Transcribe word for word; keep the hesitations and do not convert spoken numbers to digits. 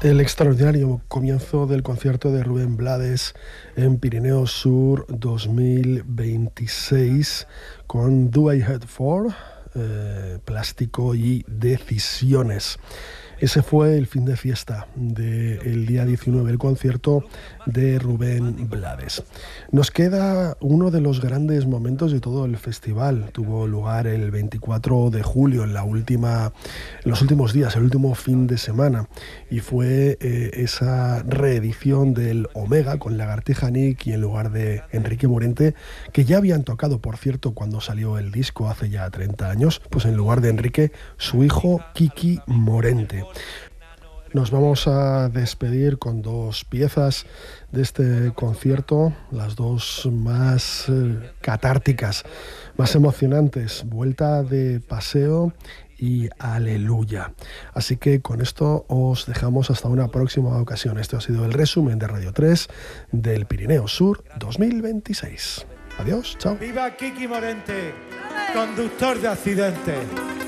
El extraordinario comienzo del concierto de Rubén Blades en Pirineo Sur dos mil veintiséis con Do I Head For, eh, Plástico y Decisiones. Ese fue el fin de fiesta del día diecinueve, el concierto de Rubén Blades. Nos queda uno de los grandes momentos de todo el festival. Tuvo lugar el veinticuatro de julio, en, la última, en los últimos días, el último fin de semana. Y fue eh, esa reedición del Omega con Lagartija Nick y en lugar de Enrique Morente, que ya habían tocado, por cierto, cuando salió el disco hace ya treinta años, pues en lugar de Enrique, su hijo Kiki Morente. Nos vamos a despedir con dos piezas de este concierto, las dos más eh, catárticas, más emocionantes, Vuelta de Paseo y Aleluya. Así que con esto os dejamos hasta una próxima ocasión. Este ha sido el resumen de Radio tres del Pirineo Sur dos mil veintiséis. Adiós, chao. ¡Viva Kiki Morente, conductor de accidente!